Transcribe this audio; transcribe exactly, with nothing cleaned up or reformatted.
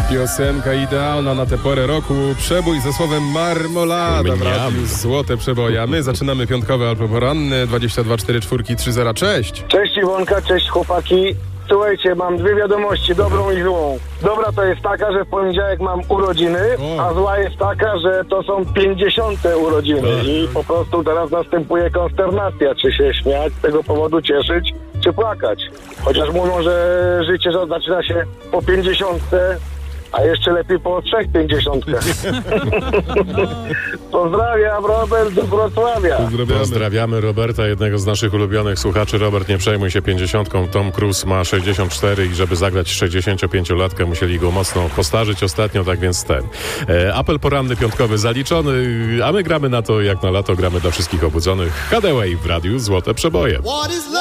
Piosenka idealna na tę porę roku. Przebój ze słowem marmolada w radiu Złote Przeboje. A my zaczynamy piątkowy albo poranny. dwadzieścia dwa cztery cztery trzy zero. Cześć. Cześć Iwonka, cześć chłopaki. Słuchajcie, mam dwie wiadomości, dobrą i złą. Dobra to jest taka, że w poniedziałek mam urodziny, O. a zła jest taka, że to są pięćdziesiąte urodziny i po prostu teraz następuje konsternacja, czy się śmiać z tego powodu, cieszyć, czy płakać. Chociaż mówią, że życie zaczyna się po pięćdziesiątce, a jeszcze lepiej po trzech pięćdziesiątkach. Pozdrawiam, Robert z Wrocławia. Pozdrawiamy. Pozdrawiamy Roberta, jednego z naszych ulubionych słuchaczy. Robert, nie przejmuj się pięćdziesiątką. Tom Cruise ma sześćdziesiąt cztery i żeby zagrać sześćdziesięciopięciolatkę musieli go mocno postarzyć ostatnio, tak więc ten. E, apel poranny piątkowy zaliczony, a my gramy na to jak na lato, gramy dla wszystkich obudzonych. Hadaway w radiu Złote Przeboje.